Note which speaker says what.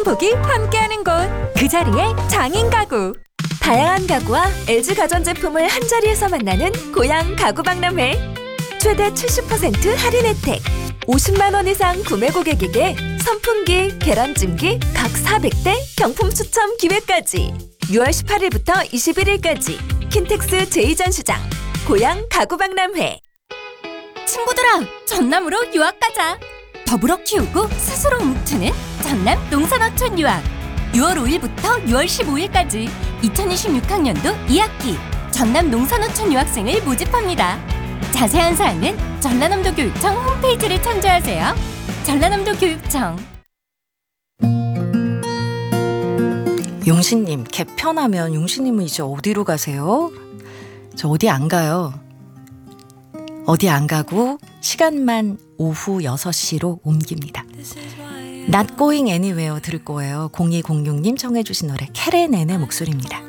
Speaker 1: 행복이 함께하는 곳, 그 자리에 장인 가구. 다양한 가구와 LG 가전제품을 한자리에서 만나는 고양 가구박람회. 최대 70% 할인 혜택, 50만 원 이상 구매 고객에게 선풍기, 계란찜기 각 400대 경품 추첨 기회까지. 6월 18일부터 21일까지 킨텍스 제2전시장 고양 가구박람회. 친구들아, 전남으로 유학 가자. 더불어 키우고 스스로 뭉치는 전남 농산어촌 유학. 6월 5일부터 6월 15일까지 2026학년도 2학기 전남 농산어촌 유학생을 모집합니다. 자세한 사항은 전라남도 교육청 홈페이지를 참조하세요. 전라남도 교육청.
Speaker 2: 용신님, 개편하면 용신님은 이제 어디로 가세요? 저 어디 안 가요. 어디 안 가고 시간만 오후 6시로 옮깁니다. Not Going Anywhere 들을 거예요. 0206님 청해 주신 노래 캐레넨의 목소리입니다.